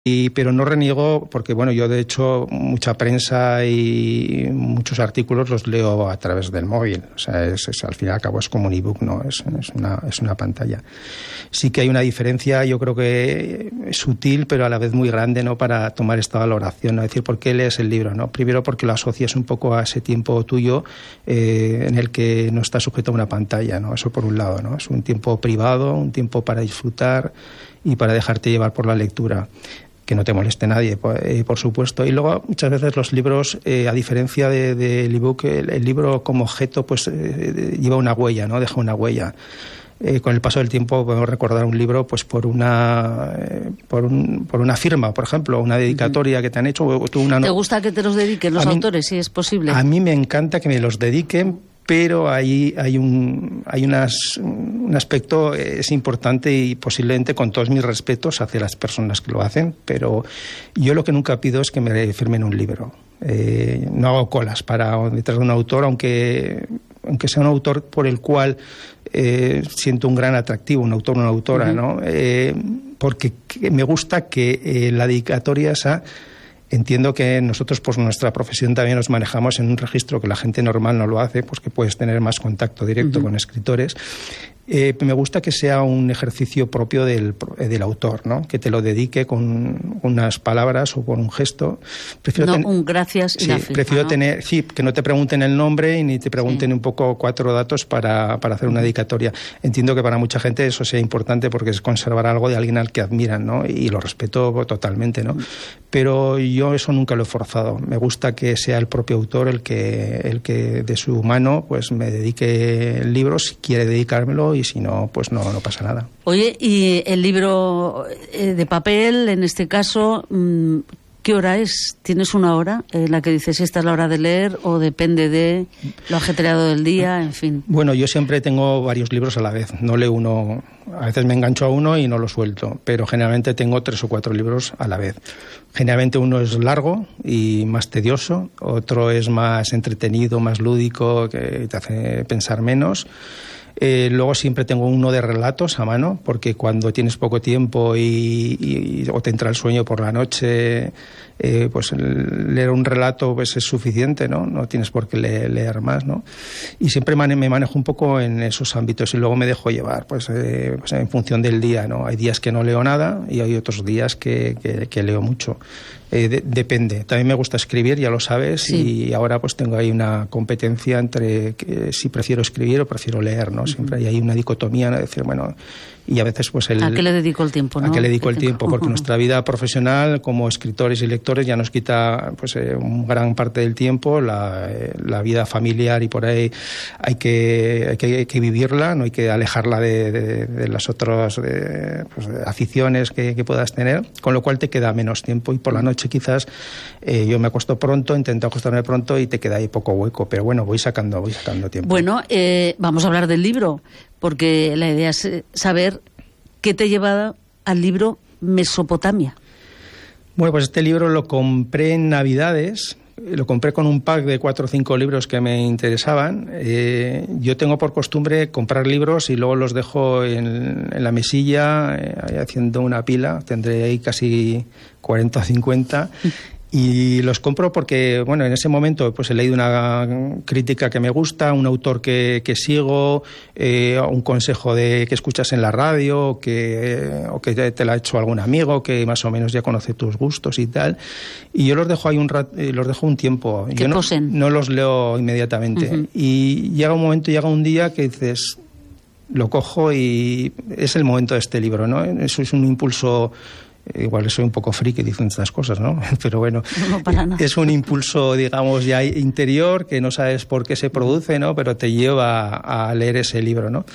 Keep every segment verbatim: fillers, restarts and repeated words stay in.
Y, pero no reniego porque, bueno, yo de hecho mucha prensa y muchos artículos los leo a través del móvil. O sea, es, es, al fin y al cabo es como un ebook, ¿no? Es, es, una, es una pantalla. Sí que hay una diferencia, yo creo que es sutil, pero a la vez muy grande, ¿no? Para tomar esta valoración, ¿no? Es decir, ¿por qué lees el libro, no? Primero porque lo asocias un poco a ese tiempo tuyo eh, en el que no estás sujeto a una pantalla, ¿no? Eso por un lado, ¿no? Es un tiempo privado, un tiempo para disfrutar y para dejarte llevar por la lectura. Que no te moleste nadie, eh, por supuesto. Y luego, muchas veces los libros, eh, a diferencia del de, de ebook, el, el libro como objeto pues eh, lleva una huella, ¿no? Deja una huella. Eh, con el paso del tiempo podemos recordar un libro pues por una eh, por, un, por una firma, por ejemplo, una dedicatoria uh-huh. que te han hecho. O tú una no... ¿Te gusta que te los dediquen los a autores, mí, si es posible? A mí me encanta que me los dediquen, pero ahí hay un hay unas, un aspecto es importante y posiblemente con todos mis respetos hacia las personas que lo hacen, pero yo lo que nunca pido es que me firmen un libro. Eh, no hago colas para detrás de un autor, aunque aunque sea un autor por el cual eh, siento un gran atractivo, un autor o una autora, uh-huh. ¿no? Eh, porque me gusta que eh, la dedicatoria esa. Entiendo que nosotros, por nuestra profesión, también nos manejamos en un registro que la gente normal no lo hace, pues que puedes tener más contacto directo uh-huh. con escritores. Eh, me gusta que sea un ejercicio propio del, del autor, ¿no? Que te lo dedique con unas palabras o con un gesto. Prefiero no, ten... un gracias y sí, la firma, prefiero ¿no? tener, sí, que no te pregunten el nombre y ni te pregunten sí. un poco cuatro datos para, para hacer una dedicatoria. Entiendo que para mucha gente eso sea importante porque es conservar algo de alguien al que admiran, ¿no? Y lo respeto totalmente, ¿no? Pero yo eso nunca lo he forzado. Me gusta que sea el propio autor el que, el que de su mano pues me dedique el libro, si quiere dedicármelo, y si no, pues no, no pasa nada. Oye, y el libro de papel, en este caso, ¿qué hora es? ¿Tienes una hora en la que dices esta es la hora de leer o depende de lo ajetreado del día, en fin? Bueno, yo siempre tengo varios libros a la vez, no leo uno, a veces me engancho a uno y no lo suelto, pero generalmente tengo tres o cuatro libros a la vez. Generalmente uno es largo y más tedioso, otro es más entretenido, más lúdico, que te hace pensar menos. Eh, luego siempre tengo uno de relatos a mano, porque cuando tienes poco tiempo y, y, o te entra el sueño por la noche, eh, pues leer un relato pues es suficiente, ¿no? No tienes por qué leer, leer más, ¿no? Y siempre mane, me manejo un poco en esos ámbitos y luego me dejo llevar, pues, eh, pues en función del día, ¿no? Hay días que no leo nada y hay otros días que, que, que leo mucho. Eh, de, depende. También me gusta escribir, ya lo sabes, sí. Y ahora pues tengo ahí una competencia entre que, si prefiero escribir o prefiero leer, ¿no? Uh-huh. Siempre hay ahí una dicotomía, ¿no? Decir, bueno, y a veces pues el... ¿A qué le dedico el tiempo, no? ¿A qué le dedico el, el tiempo? tiempo? Porque uh-huh. nuestra vida profesional como escritores y lectores ya nos quita pues eh, un gran parte del tiempo, la, eh, la vida familiar y por ahí hay que, hay que, hay que vivirla, no hay que alejarla de, de, de las otras de, pues, de aficiones que, que puedas tener, con lo cual te queda menos tiempo y por la noche quizás eh, yo me acuesto pronto, intento acostarme pronto y te queda ahí poco hueco, pero bueno, voy sacando, voy sacando tiempo. Bueno, eh, vamos a hablar del libro, porque la idea es saber qué te lleva al libro Mesopotamia. Bueno, pues este libro lo compré en Navidades, lo compré con un pack de cuatro o cinco libros que me interesaban. Eh, yo tengo por costumbre comprar libros y luego los dejo en, en la mesilla, eh, haciendo una pila, tendré ahí casi cuarenta o cincuenta. Y los compro porque, bueno, en ese momento pues he leído una crítica que me gusta, un autor que, que sigo, eh, un consejo de que escuchas en la radio, o que, o que te, te lo ha hecho algún amigo que más o menos ya conoce tus gustos y tal. Y yo los dejo ahí un rat, eh, los dejo un tiempo. Que yo no, posen. no los leo inmediatamente. Uh-huh. Y llega un momento, llega un día que dices, lo cojo y es el momento de este libro, ¿no? Eso es un impulso. Igual soy un poco friki diciendo estas cosas, ¿no? Pero bueno, no para nada. Es un impulso, digamos, ya interior que no sabes por qué se produce, ¿no? Pero te lleva a leer ese libro, ¿no?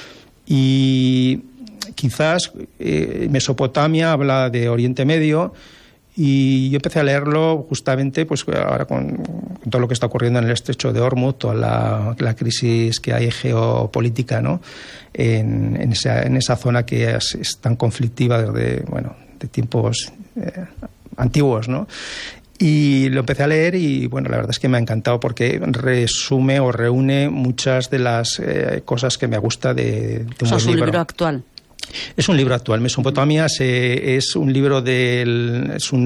Y quizás eh, Mesopotamia habla de Oriente Medio y yo empecé a leerlo justamente pues ahora con, con todo lo que está ocurriendo en el estrecho de Hormuz, toda la, la crisis que hay geopolítica, ¿no? En, en, esa, en esa zona que es, es tan conflictiva desde, bueno, de tiempos eh, antiguos, ¿no? Y lo empecé a leer y, bueno, la verdad es que me ha encantado porque resume o reúne muchas de las eh, cosas que me gusta de, de un o sea, buen es un libro. libro actual. Es un libro actual. Mesopotamias eh, es un libro del es un